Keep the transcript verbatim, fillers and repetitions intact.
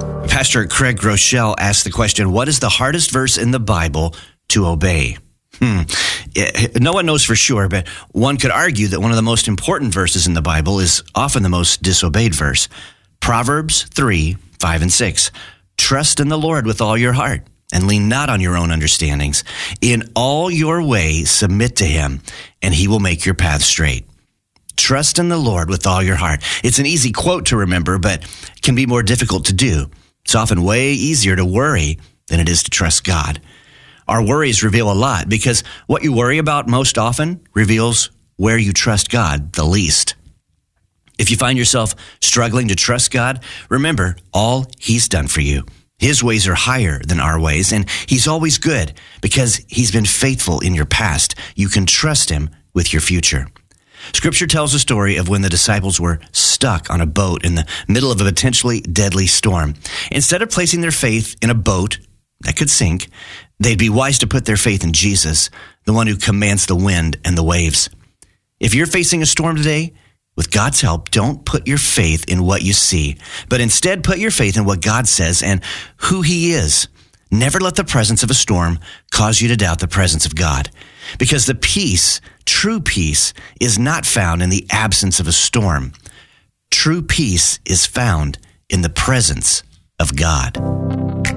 Pastor Craig Groeschel asked the question, what is the hardest verse in the Bible to obey? Hmm. No one knows for sure, but one could argue that one of the most important verses in the Bible is often the most disobeyed verse. Proverbs three, five, and six. Trust in the Lord with all your heart and lean not on your own understandings. In all your ways submit to him, and he will make your path straight. Trust in the Lord with all your heart. It's an easy quote to remember, but can be more difficult to do. It's often way easier to worry than it is to trust God. Our worries reveal a lot because what you worry about most often reveals where you trust God the least. If you find yourself struggling to trust God, remember all he's done for you. His ways are higher than our ways, and he's always good because he's been faithful in your past. You can trust him with your future. Scripture tells a story of when the disciples were stuck on a boat in the middle of a potentially deadly storm. Instead of placing their faith in a boat that could sink, they'd be wise to put their faith in Jesus, the one who commands the wind and the waves. If you're facing a storm today, with God's help, don't put your faith in what you see, but instead put your faith in what God says and who he is. Never let the presence of a storm cause you to doubt the presence of God, because the peace, true peace, is not found in the absence of a storm. True peace is found in the presence of God.